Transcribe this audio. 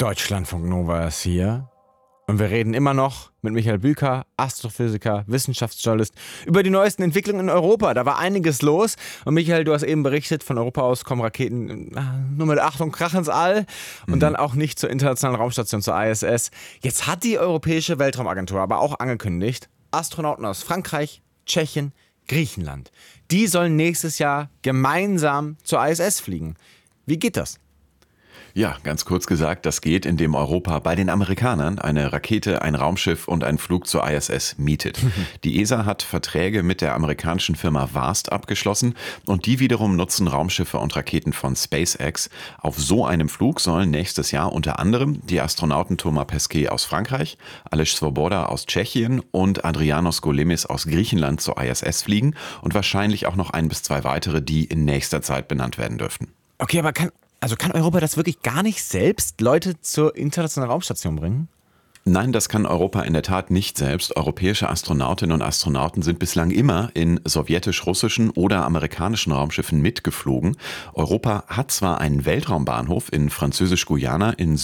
Deutschlandfunk Nova ist hier. Und wir reden immer noch mit Michael Büker, Astrophysiker, Wissenschaftsjournalist, über die neuesten Entwicklungen in Europa. Da war einiges los. Und Michael, du hast eben berichtet, von Europa aus kommen Raketen nur mit Achtung, Krach ins All. Und dann auch nicht zur Internationalen Raumstation, zur ISS. Jetzt hat die Europäische Weltraumagentur aber auch angekündigt, Astronauten aus Frankreich, Tschechien, Griechenland, die sollen nächstes Jahr gemeinsam zur ISS fliegen. Wie geht das? Ja, ganz kurz gesagt, das geht, indem Europa bei den Amerikanern eine Rakete, ein Raumschiff und einen Flug zur ISS mietet. Die ESA hat Verträge mit der amerikanischen Firma Vast abgeschlossen und die wiederum nutzen Raumschiffe und Raketen von SpaceX. Auf so einem Flug sollen nächstes Jahr unter anderem die Astronauten Thomas Pesquet aus Frankreich, Aleš Svoboda aus Tschechien und Adrianos Goulemis aus Griechenland zur ISS fliegen und wahrscheinlich auch noch 1 bis 2 weitere, die in nächster Zeit benannt werden dürften. Okay, aber kann Europa das wirklich gar nicht selbst Leute zur Internationalen Raumstation bringen? Nein, das kann Europa in der Tat nicht selbst. Europäische Astronautinnen und Astronauten sind bislang immer in sowjetisch-russischen oder amerikanischen Raumschiffen mitgeflogen. Europa hat zwar einen Weltraumbahnhof in Französisch-Guyana in